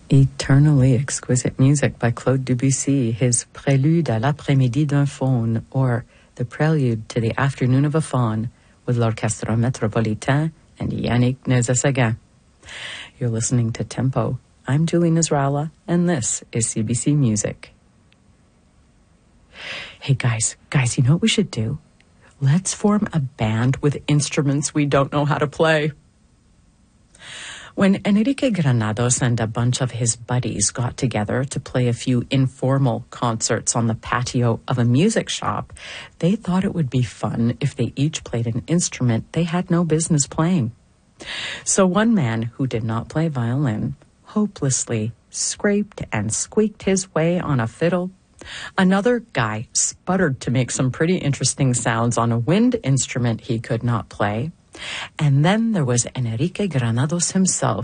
Eternally exquisite music by Claude Debussy, his Prélude à l'après-midi d'un faune, or the Prelude to the Afternoon of a Faun, with l'Orchestre Metropolitain and Yannick Nézet-Séguin. You're listening to Tempo. I'm Julie Nasrallah, and this is CBC Music. Hey guys, you know what we should do? Let's form a band with instruments we don't know how to play. When Enrique Granados and a bunch of his buddies got together to play a few informal concerts on the patio of a music shop, they thought it would be fun if they each played an instrument they had no business playing. So one man who did not play violin hopelessly scraped and squeaked his way on a fiddle. Another guy sputtered to make some pretty interesting sounds on a wind instrument he could not play. And then there was Enrique Granados himself,